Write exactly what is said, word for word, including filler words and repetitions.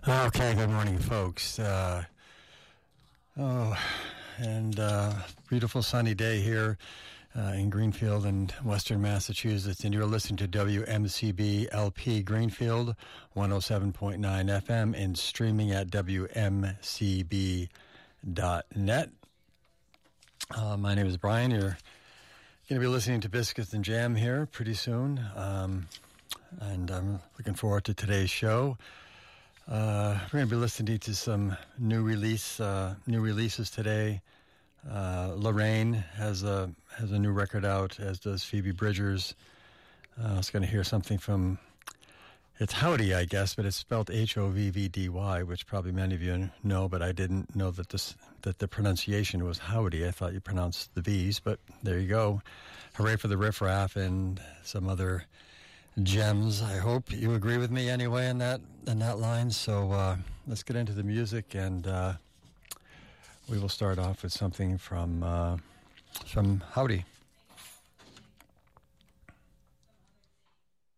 Okay, good morning, folks. Uh, oh, and uh, beautiful sunny day here uh, in Greenfield and Western Massachusetts, and you're listening to W M C B L P Greenfield, one oh seven point nine F M, and streaming at W M C B dot net. Uh, my name is Brian. You're going to be listening to Biscuits and Jam here pretty soon, um, and I'm looking forward to today's show. Uh, we're going to be listening to some new release, uh, new releases today. Uh, Lorraine has a has a new record out, as does Phoebe Bridgers. Uh, I was going to hear something from, it's Howdy, I guess, but it's spelled H O V V D Y, which probably many of you know, but I didn't know that this that the pronunciation was Howdy. I thought you pronounced the V's, but there you go. Hooray for the Riff Raff and some other gems. I hope you agree with me anyway in that in that line. So uh, let's get into the music, and uh, we will start off with something from uh, from Howdy.